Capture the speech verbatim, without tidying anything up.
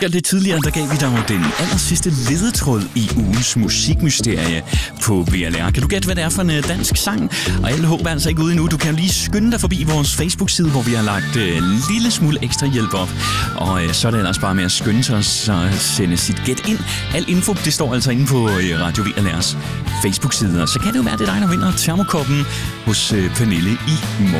Lidt tidligere, der gav vi dig jo den aller sidste ledetråd i ugens musikmysterie på V L R. Kan du gætte, hvad det er for en dansk sang? Og alle håber altså ikke ude endnu. Du kan jo lige skynde dig forbi vores Facebook-side, hvor vi har lagt en lille smule ekstra hjælp op. Og øh, så er det ellers bare med at skynde sig og sende sit gæt ind. Al info, det står altså inde på øh, Radio V L R's Facebook-side. Og så kan det jo være, det er dig, der vinder termokoppen hos øh, Pernille i morgen.